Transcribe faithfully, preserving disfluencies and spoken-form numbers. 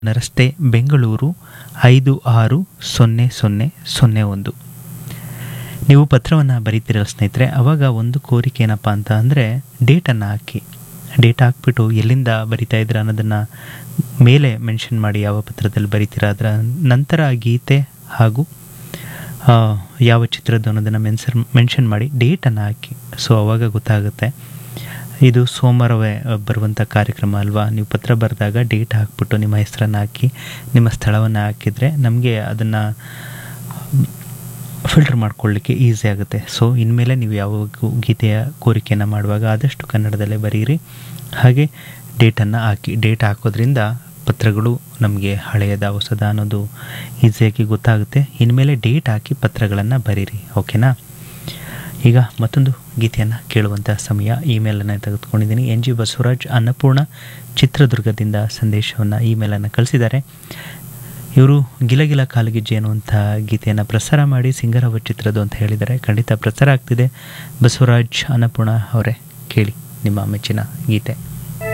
ರಸ್ತೆ ಬೆಂಗಳೂರು ಐದು ಆರು ಸೊನ್ನೆ ಸೊನ್ನೆ ಸೊನ್ನೆ ಒಂದು. ನೀವು ಪತ್ರವನ್ನು ಬರೀತಿರೋ ಸ್ನೇಹಿತರೆ, ಆವಾಗ ಒಂದು ಕೋರಿಕೆ ಏನಪ್ಪ ಅಂತ ಅಂದರೆ ಡೇಟನ್ನು ಹಾಕಿ. ಡೇಟ್ ಹಾಕ್ಬಿಟ್ಟು ಎಲ್ಲಿಂದ ಬರಿತಾ ಇದ್ದೀರ ಅನ್ನೋದನ್ನು ಮೇಲೆ ಮೆನ್ಷನ್ ಮಾಡಿ, ಯಾವ ಪತ್ರದಲ್ಲಿ ಬರಿತೀರ ಅದರ ನಂತರ ಗೀತೆ ಹಾಗೂ ಆ, ಯಾವ ಚಿತ್ರದ್ದು ಅನ್ನೋದನ್ನು ಮೆನ್ಸರ್ ಮೆನ್ಷನ್ ಮಾಡಿ ಡೇಟನ್ನು ಹಾಕಿ. ಸೊ ಆವಾಗ ಗೊತ್ತಾಗುತ್ತೆ ಇದು ಸೋಮವಾರವೇ ಬರುವಂಥ ಕಾರ್ಯಕ್ರಮ ಅಲ್ವಾ. ನೀವು ಪತ್ರ ಬರೆದಾಗ ಡೇಟ್ ಹಾಕ್ಬಿಟ್ಟು ನಿಮ್ಮ ಹೆಸರನ್ನು ಹಾಕಿ ನಿಮ್ಮ ಸ್ಥಳವನ್ನು ಹಾಕಿದರೆ ನಮಗೆ ಅದನ್ನು ಫಿಲ್ಟರ್ ಮಾಡ್ಕೊಳ್ಳಿಕ್ಕೆ ಈಸಿ ಆಗುತ್ತೆ. ಸೊ ಇನ್ಮೇಲೆ ನೀವು ಯಾವಾಗೂ ಗೀತೆಯ ಕೋರಿಕೆಯನ್ನು ಮಾಡುವಾಗ ಆದಷ್ಟು ಕನ್ನಡದಲ್ಲೇ ಬರೀರಿ, ಹಾಗೆ ಡೇಟನ್ನು ಹಾಕಿ. ಡೇಟ್ ಹಾಕೋದ್ರಿಂದ ಪತ್ರಗಳು ನಮಗೆ ಹಳೆಯದ ಹೊಸದ ಅನ್ನೋದು ಈಸಿಯಾಗಿ ಗೊತ್ತಾಗುತ್ತೆ. ಇನ್ಮೇಲೆ ಡೇಟ್ ಹಾಕಿ ಪತ್ರಗಳನ್ನು ಬರೀರಿ, ಓಕೆನಾ. ಈಗ ಮತ್ತೊಂದು ಗೀತೆಯನ್ನು ಕೇಳುವಂಥ ಸಮಯ. ಇಮೇಲನ್ನು ತೆಗೆದುಕೊಂಡಿದ್ದೀನಿ. ಎನ್ ಜಿ ಬಸವರಾಜ್ ಅನ್ನಪೂರ್ಣ ಚಿತ್ರದುರ್ಗದಿಂದ ಸಂದೇಶವನ್ನು ಇಮೇಲನ್ನು ಕಳಿಸಿದ್ದಾರೆ. ಇವರು ಗಿಲಗಿಲ ಕಾಲುಗೆಜ್ಜೆ ಅನ್ನುವಂಥ ಗೀತೆಯನ್ನು ಪ್ರಸಾರ ಮಾಡಿ ಸಿಂಗರವ ಚಿತ್ರದ್ದು ಅಂತ ಹೇಳಿದ್ದಾರೆ. ಖಂಡಿತ ಪ್ರಸಾರ ಆಗ್ತಿದೆ. ಬಸವರಾಜ್ ಅನ್ನಪೂರ್ಣ ಅವರೇ, ಕೇಳಿ ನಿಮ್ಮ ಮೆಚ್ಚಿನ ಗೀತೆ.